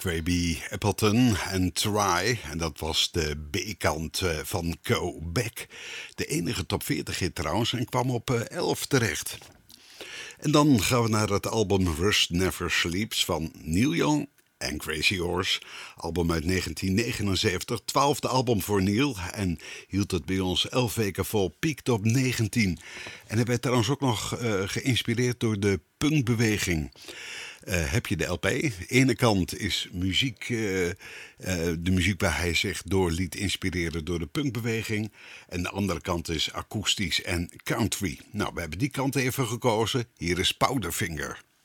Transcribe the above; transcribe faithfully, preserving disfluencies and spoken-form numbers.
Craby Appleton en Try. En dat was de B-kant uh, van Go Back. De enige top veertig hit trouwens en kwam op uh, elf terecht. En dan gaan we naar het album Rust Never Sleeps van Neil Young en Crazy Horse. Album uit negentien negenenzeventig, twaalfde album voor Neil. En hield het bij ons elf weken vol, piekte op negentien. En hij werd trouwens ook nog uh, geïnspireerd door de punkbeweging. Uh, heb je de L P. De ene kant is muziek, uh, uh, de muziek waar hij zich door liet inspireren door de punkbeweging. En de andere kant is akoestisch en country. Nou, we hebben die kant even gekozen. Hier is Powderfinger.